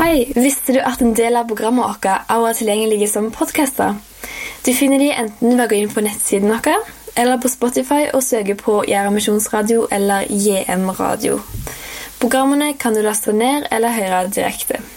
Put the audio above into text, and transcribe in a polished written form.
Hei, visste du at en del av programmet vårt også er tilgjengelige som podcaster? Du finner de enten ved å gå inn på nettsiden vår, eller på Spotify og søke på Gjæra Misjonsradio eller JM Radio. Programmene kan du laste ned eller høre direkte.